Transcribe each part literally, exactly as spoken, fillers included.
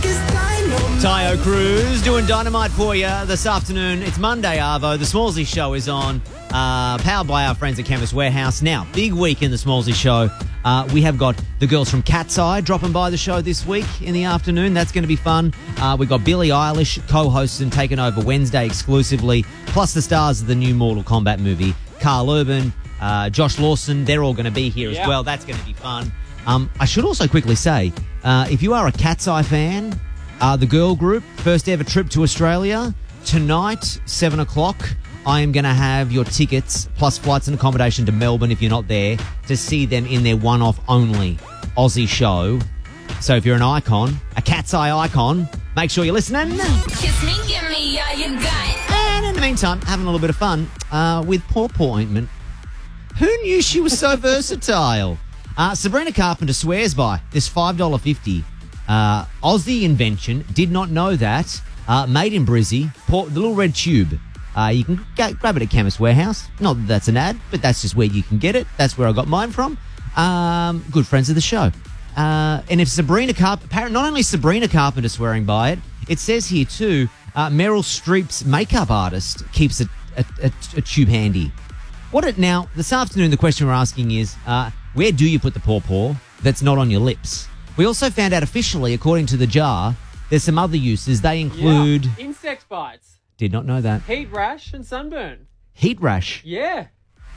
Tayo Cruz doing Dynamite for you this afternoon. It's Monday, Arvo. The Smallsy Show is on, uh, powered by our friends at Chemist Warehouse. Now, big week in the Smallsy Show. Uh, we have got the girls from Cat's Eye dropping by the show this week in the afternoon. That's going to be fun. Uh, we've got Billie Eilish co-hosts and taking over Wednesday exclusively, plus the stars of the new Mortal Kombat movie, Carl Urban, uh, Josh Lawson. They're all going to be here yeah. as well. That's going to be fun. Um, I should also quickly say, uh, if you are a Cat's Eye fan, Uh, the girl group, first ever trip to Australia. Tonight, seven o'clock, I am going to have your tickets plus flights and accommodation to Melbourne if you're not there to see them in their one-off only Aussie show. So if you're an icon, a Cat's Eye icon, make sure you're listening. Kiss me, give me all you got. And in the meantime, having a little bit of fun uh, with Paw Paw Ointment. Who knew she was so versatile? Uh, Sabrina Carpenter swears by this five dollars fifty Uh, Aussie invention. Did not know that. Uh, made in Brizzy. Pour, the little red tube. Uh, you can g- grab it at Chemist Warehouse. Not that that's an ad, but that's just where you can get it. That's where I got mine from. Um, good friends of the show. Uh, and if Sabrina Carpenter, not only Sabrina Carpenter swearing by it, it says here too, uh, Meryl Streep's makeup artist keeps a, a, a, a tube handy. What it now, this afternoon, the question we're asking is, uh, where do you put the paw paw that's not on your lips? We also found out officially, according to the jar, there's some other uses. They include... Yeah. Insect bites. Did not know that. Heat rash and sunburn. Heat rash. Yeah.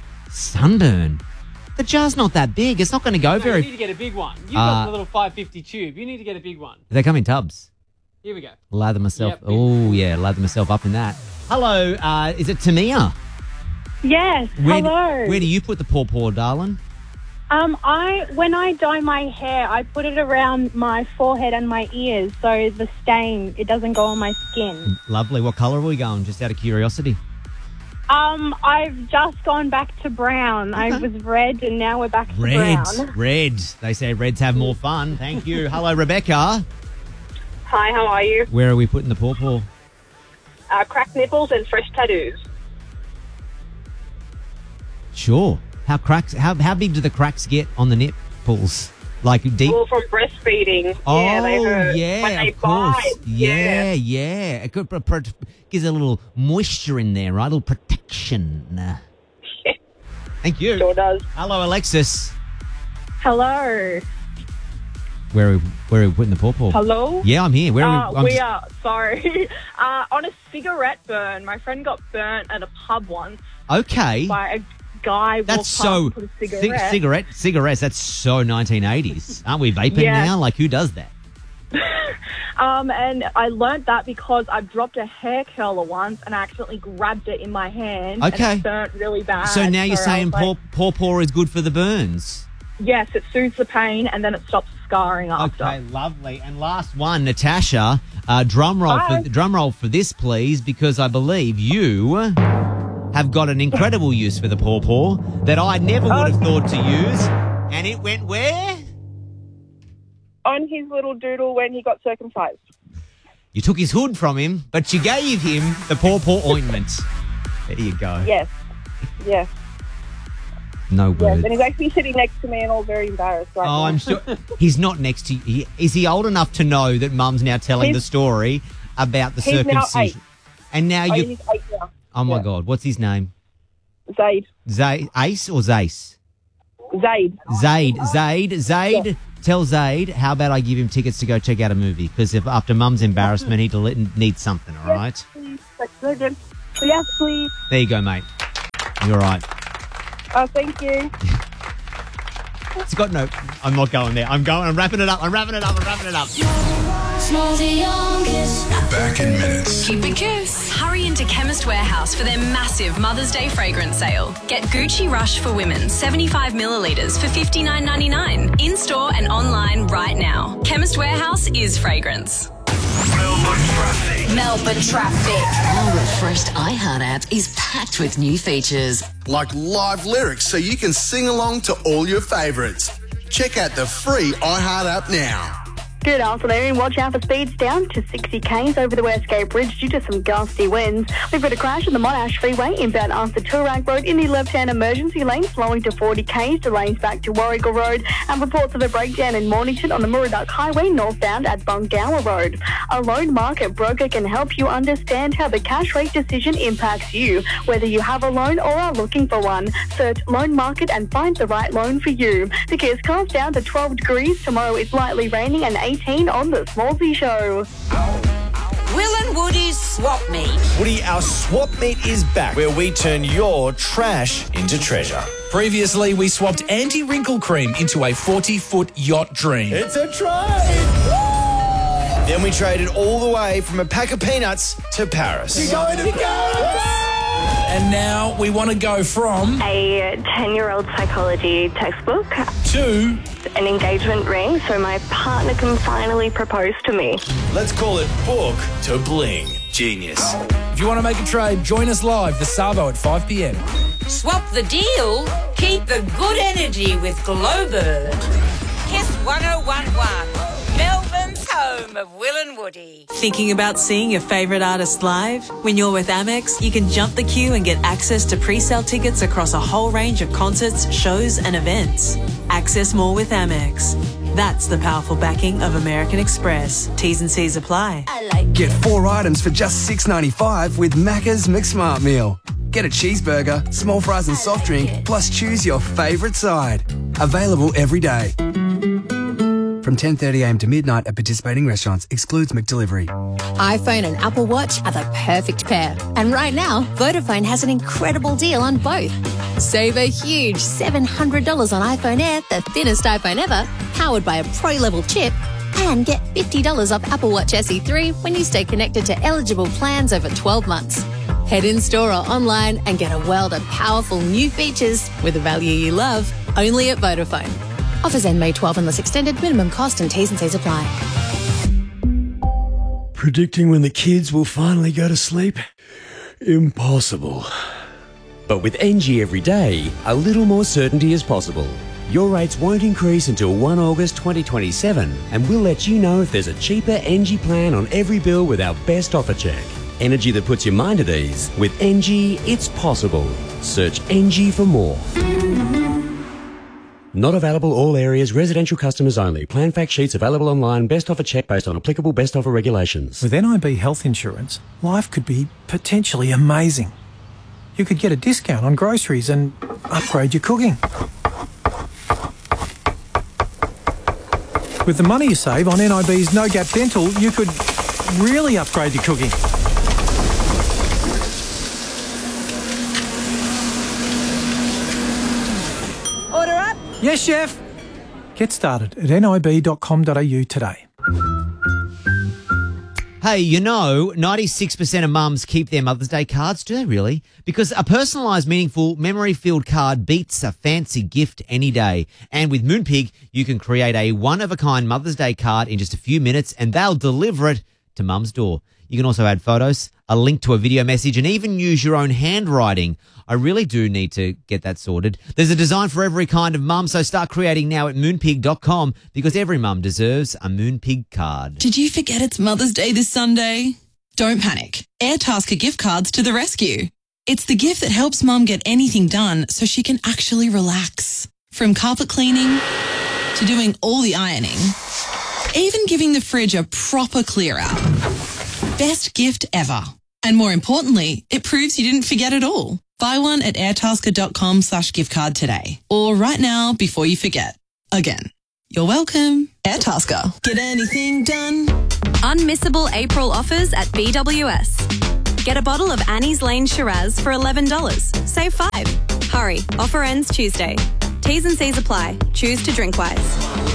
Sunburn. The jar's not that big. It's not going to go No, very... you need to get a big one. You've Uh, got the little five fifty tube. You need to get a big one. They come in tubs. Here we go. Lather myself... Yep, big. Oh, yeah, lather myself up in that. Hello, uh, is it Tamia? Yes, Where, hello. Where do you put the paw paw, darling? Um, I when I dye my hair, I put it around my forehead and my ears so the stain, it doesn't go on my skin. Lovely. What colour are we going? Just out of curiosity. Um, I've just gone back to brown. I Okay. was red and now we're back to Red. brown. Red. They say reds have more fun. Thank you. Hello, Rebecca. Hi, how are you? Where are we putting the paw paw? Uh, cracked nipples and fresh tattoos. Sure. How cracks? How how big do the cracks get on the nipples? Like deep? Well, from breastfeeding. Oh, yeah, they hurt. yeah, when they of course. bite. Yeah, yeah. It could pro- pro- gives a little moisture in there, right? A little protection. Thank you. Sure does. Hello, Alexis. Hello. Where are we, where are we putting the paw paw? Hello? Yeah, I'm here. Where are Uh, we? I'm we just- are, sorry. Uh, on a cigarette burn. My friend got burnt at a pub once Okay. by a guy That's walked so past with a ci- cigarette. cigarette cigarettes. That's so nineteen eighties. Aren't we vaping Yeah. now? Like who does that? Um, and I learnt that because I dropped a hair curler once and I accidentally grabbed it in my hand. Okay. And it burnt really bad. So now you're I saying was like, paw, paw paw is good for the burns. Yes, it soothes the pain and then it stops scarring after. Okay, lovely. And last one, Natasha. Uh, drum roll Hi. for drum roll for this, please, because I believe you have got an incredible use for the paw paw that I never would have thought to use. And it went where? On his little doodle when he got circumcised. You took his hood from him, but you gave him the paw paw ointment. There you go. Yes. Yes. No Yes. words. And he's actually sitting next to me and all very embarrassed right Oh, now. I'm sure he's not next to you. He, is he old enough to know that Mum's now telling He's- the story about the he's now circumcision? And now Oh, you. he's eight now. Oh my Yeah. God, what's his name? Zaid. Zay, Ace or Zace? Zaid. Zaid, Zaid, Zaid. Tell Zaid, how about I give him tickets to go check out a movie? Because if after Mum's embarrassment, he del- needs something. All right. Please. That's so good. Yes, please. There you go, mate. You're right. Oh, thank you. It's got no. I'm not going there. I'm going. I'm wrapping it up. I'm wrapping it up. I'm wrapping it up. Smallsy on Kiss. We're back in minutes. Keep it Kiss. Hurry into Chemist Warehouse for their massive Mother's Day fragrance sale. Get Gucci Rush for Women, seventy-five millilitres for fifty-nine ninety-nine. In-store and online right now. Chemist Warehouse is fragrance. Melbourne traffic. Melbourne traffic. Our refreshed iHeart app is packed with new features. Like live lyrics so you can sing along to all your favourites. Check out the free iHeart app now. Good afternoon. Watch out for speeds down to sixty k's over the Westgate Bridge due to some gusty winds. We've got a crash on the Monash Freeway inbound Arthur Turak Road in the left-hand emergency lane, slowing to forty k's, delays back to Warrigal Road, and reports of a breakdown in Mornington on the Murdoch Highway northbound at Bungower Road. A loan market broker can help you understand how the cash rate decision impacts you, whether you have a loan or are looking for one. Search Loan Market and find the right loan for you. The Kiss down to twelve degrees. Tomorrow it's lightly raining and eighteen on the Smallsy Show. Will and Woody's Swap Meet. Woody, our Swap Meet is back, where we turn your trash into treasure. Previously, we swapped anti-wrinkle cream into a forty-foot yacht dream. It's a trade! Then we traded all the way from a pack of peanuts to Paris. You're going to Paris! And now we want to go from a ten-year-old psychology textbook to an engagement ring so my partner can finally propose to me. Let's call it book to bling. Genius. If you want to make a trade, join us live this Sabo at five p.m. Swap the deal. Keep the good energy with Glowbird. Kiss one oh one one. Melbourne's home of Will and Woody. Thinking about seeing your favourite artist live? When you're with Amex, you can jump the queue and get access to pre-sale tickets across a whole range of concerts, shows and events. Access more with Amex. That's the powerful backing of American Express. T's and C's apply. Get four items for just six ninety-five with Macca's McSmart Meal. Get a cheeseburger, small fries and soft drink, plus choose your favourite side. Available every day. From ten thirty a m to midnight at participating restaurants. Excludes McDelivery. iPhone and Apple Watch are the perfect pair. And right now, Vodafone has an incredible deal on both. Save a huge seven hundred dollars on iPhone Air, the thinnest iPhone ever, powered by a pro-level chip, and get fifty dollars off Apple Watch S E three when you stay connected to eligible plans over twelve months. Head in-store or online and get a world of powerful new features with a value you love, only at Vodafone. Offers end May twelfth unless extended. Minimum cost and T's and C's apply. Predicting when the kids will finally go to sleep? Impossible. But with N G Everyday, a little more certainty is possible. Your rates won't increase until the first of August twenty twenty-seven, and we'll let you know if there's a cheaper N G plan on every bill with our best offer check. Energy that puts your mind at ease. With N G, it's possible. Search N G for more. Not available all areas, residential customers only. Plan fact sheets available online, best offer check based on applicable best offer regulations. With N I B health insurance, life could be potentially amazing. You could get a discount on groceries and upgrade your cooking. With the money you save on N I B's No Gap Dental, you could really upgrade your cooking. Order up. Yes, chef. Get started at N I B dot com dot a u today. Hey, you know, ninety-six percent of mums keep their Mother's Day cards, do they really? Because a personalised, meaningful, memory-filled card beats a fancy gift any day. And with Moonpig, you can create a one-of-a-kind Mother's Day card in just a few minutes and they'll deliver it to mum's door. You can also add photos, a link to a video message, and even use your own handwriting. I really do need to get that sorted. There's a design for every kind of mum, so start creating now at moonpig dot com because every mum deserves a Moonpig card. Did you forget it's Mother's Day this Sunday? Don't panic. Airtasker gift cards to the rescue. It's the gift that helps mum get anything done so she can actually relax. From carpet cleaning to doing all the ironing, even giving the fridge a proper clear out. Best gift ever. And more importantly, it proves you didn't forget it all. Buy one at airtasker dot com slash gift card today. Or right now before you forget. Again. You're welcome. Airtasker. Get anything done. Unmissable April offers at B W S. Get a bottle of Annie's Lane Shiraz for eleven dollars. Save five. Hurry. Offer ends Tuesday. T's and C's apply. Choose to drink wise.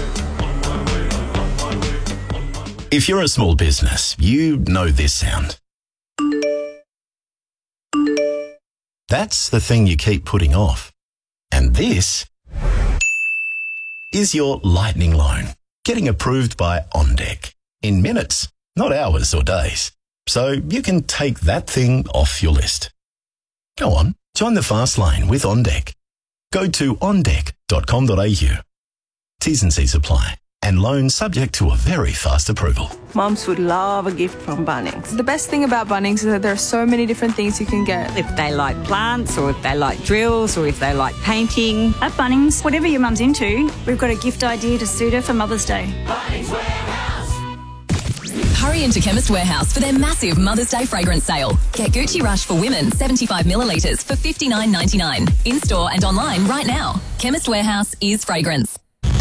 If you're a small business, you know this sound. That's the thing you keep putting off. And this is your lightning loan, getting approved by OnDeck in minutes, not hours or days. So you can take that thing off your list. Go on, join the fast lane with OnDeck. Go to on deck dot com dot a u. T's and C's apply. and loan subject to a very fast approval. Mums would love a gift from Bunnings. The best thing about Bunnings is that there are so many different things you can get. If they like plants, or if they like drills, or if they like painting. At Bunnings, whatever your mum's into, we've got a gift idea to suit her for Mother's Day. Bunnings Warehouse. Hurry into Chemist Warehouse for their massive Mother's Day fragrance sale. Get Gucci Rush for women, seventy-five millilitres for fifty-nine ninety-nine. In-store and online right now. Chemist Warehouse is fragrance.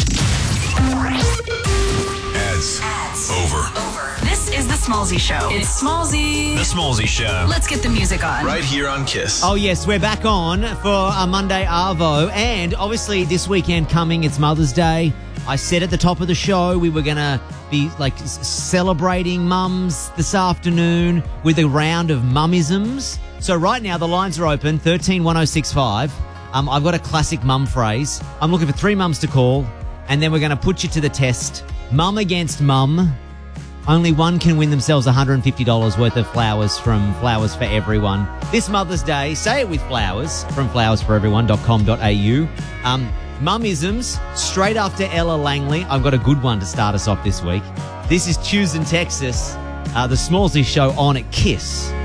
Ads. Ads. Over. Over. This is the Smallsy Show. It's Smallsy. The Smallsy Show. Let's get the music on. Right here on Kiss. Oh, yes, we're back on for a Monday Arvo. And obviously this weekend coming, it's Mother's Day. I said at the top of the show we were going to be like s- celebrating mums this afternoon with a round of mummisms. So right now the lines are open, thirteen one oh six five. Um, I've got a classic mum phrase. I'm looking for three mums to call, and then we're going to put you to the test. Mum against mum. Only one can win themselves one hundred fifty dollars worth of flowers from Flowers for Everyone. This Mother's Day, say it with flowers from flowers for everyone dot com dot a u. Um, Mummisms, straight after Ella Langley. I've got a good one to start us off this week. This is Tuesday, Texas, uh, the Smallsy Show on at Kiss.